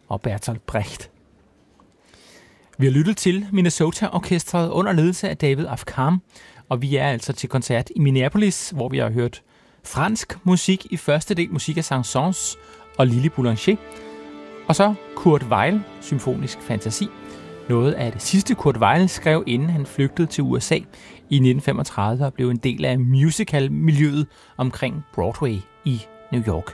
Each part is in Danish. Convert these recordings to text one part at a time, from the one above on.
og Bertolt Brecht. Vi har lyttet til Minnesota-orkestret under ledelse af David Afkham, og vi er altså til koncert i Minneapolis, hvor vi har hørt fransk musik i første del, musik af Saint-Saëns og Lili Boulanger, og så Kurt Weill, symfonisk fantasi, noget af det sidste Kurt Weill skrev, inden han flygtede til USA i 1935 og blev en del af musical-miljøet omkring Broadway i New York.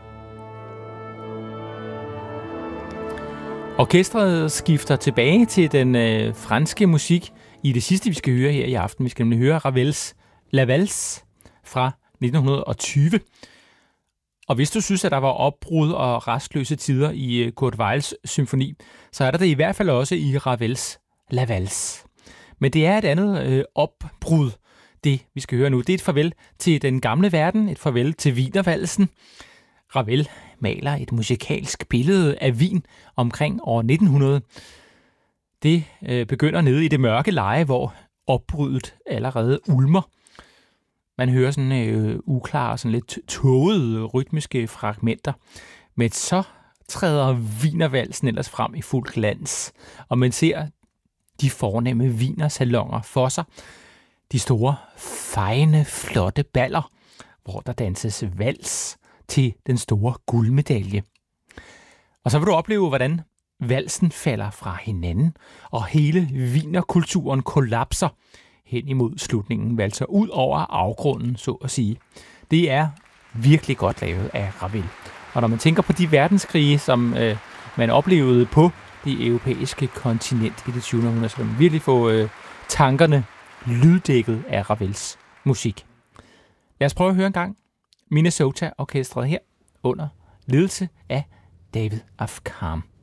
Orkestret skifter tilbage til den franske musik i det sidste, vi skal høre her i aften. Vi skal nemlig høre Ravels La Valse fra 1920. Og hvis du synes, at der var opbrud og restløse tider i Kurt Weills symfoni, så er der det i hvert fald også i Ravels La Valse. Men det er et andet opbrud, det vi skal høre nu. Det er et farvel til den gamle verden, et farvel til Wienervalsen. Ravel maler et musikalsk billede af Wien omkring år 1900. Det begynder nede i det mørke leje, hvor opbruddet allerede ulmer. Man hører sådan uklare, sådan lidt tågede rytmiske fragmenter. Men så træder Wienervalsen ellers frem i fuld glans, og man ser de fornemme wienersalonger for sig. De store, fejne, flotte baller, hvor der danses vals til den store guldmedalje. Og så vil du opleve, hvordan valsen falder fra hinanden, og hele wienerkulturen kollapser hen imod slutningen, valser ud over afgrunden, så at sige. Det er virkelig godt lavet af Ravel. Og når man tænker på de verdenskrige, som man oplevede på det europæiske kontinent i det 20. århundrede, så kan man virkelig få tankerne lyddækket af Ravels musik. Lad os prøve at høre en gang Minnesota-orkestret her under ledelse af David Afkham.